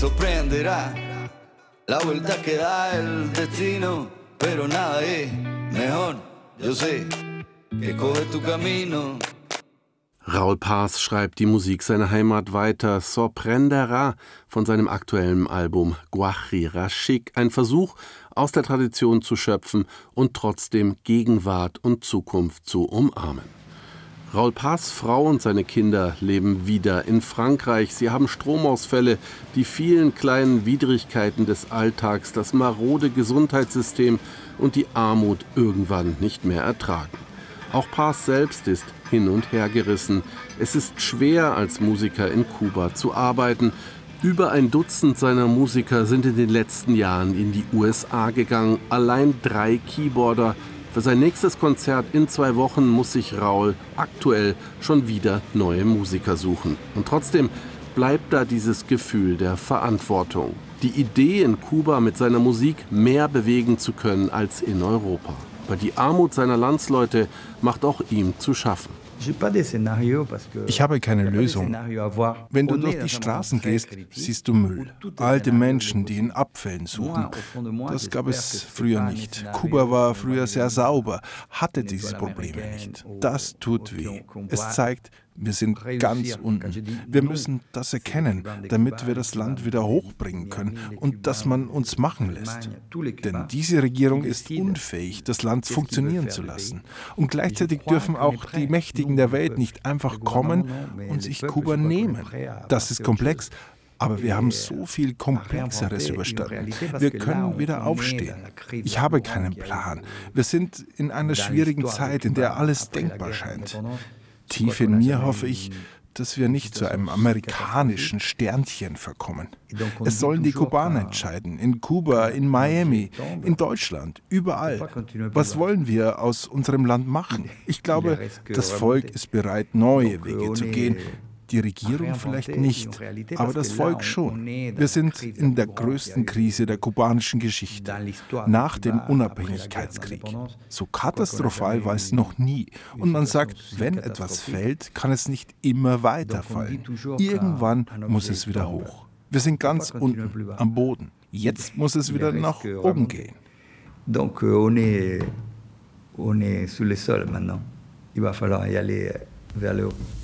Sorprenderá la vuelta que da el destino, pero nada es mejor, yo sé, que coge tu camino. Raúl Paz schreibt die Musik seiner Heimat weiter. Sorprenderá von seinem aktuellen Album Guajira Chic. Ein Versuch, aus der Tradition zu schöpfen und trotzdem Gegenwart und Zukunft zu umarmen. Raúl Paz' Frau und seine Kinder leben wieder in Frankreich. Sie haben Stromausfälle, die vielen kleinen Widrigkeiten des Alltags, das marode Gesundheitssystem und die Armut irgendwann nicht mehr ertragen. Auch Paz selbst ist hin und her gerissen. Es ist schwer, als Musiker in Kuba zu arbeiten. Über ein Dutzend seiner Musiker sind in den letzten Jahren in die USA gegangen. Allein 3 Keyboarder. Für sein nächstes Konzert in 2 Wochen muss sich Raúl aktuell schon wieder neue Musiker suchen. Und trotzdem bleibt da dieses Gefühl der Verantwortung. Die Idee, in Kuba mit seiner Musik mehr bewegen zu können als in Europa. Aber die Armut seiner Landsleute macht auch ihm zu schaffen. Ich habe keine Lösung. Wenn du durch die Straßen gehst, siehst du Müll. Alte Menschen, die in Abfällen suchen. Das gab es früher nicht. Kuba war früher sehr sauber, hatte diese Probleme nicht. Das tut weh. Es zeigt, wir sind ganz unten. Wir müssen das erkennen, damit wir das Land wieder hochbringen können und dass man uns machen lässt. Denn diese Regierung ist unfähig, das Land funktionieren zu lassen. Und gleichzeitig dürfen auch die Mächtigen der Welt nicht einfach kommen und sich Kuba nehmen. Das ist komplex. Aber wir haben so viel Komplexeres überstanden. Wir können wieder aufstehen. Ich habe keinen Plan. Wir sind in einer schwierigen Zeit, in der alles denkbar scheint. Tief in mir hoffe ich, dass wir nicht zu einem amerikanischen Sternchen verkommen. Es sollen die Kubaner entscheiden, in Kuba, in Miami, in Deutschland, überall. Was wollen wir aus unserem Land machen? Ich glaube, das Volk ist bereit, neue Wege zu gehen. Die Regierung vielleicht nicht, aber das Volk schon. Wir sind in der größten Krise der kubanischen Geschichte, nach dem Unabhängigkeitskrieg. So katastrophal war es noch nie. Und man sagt, wenn etwas fällt, kann es nicht immer weiterfallen. Irgendwann muss es wieder hoch. Wir sind ganz unten, am Boden. Jetzt muss es wieder nach oben gehen. Donc on est sous le sol maintenant. Il va falloir y aller vers le haut.